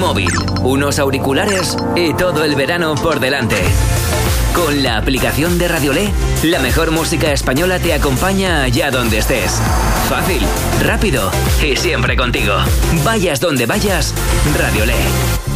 móvil, unos auriculares y todo el verano por delante. Con la aplicación de Radiolé, la mejor música española te acompaña allá donde estés. Fácil, rápido y siempre contigo. Vayas donde vayas, Radiolé.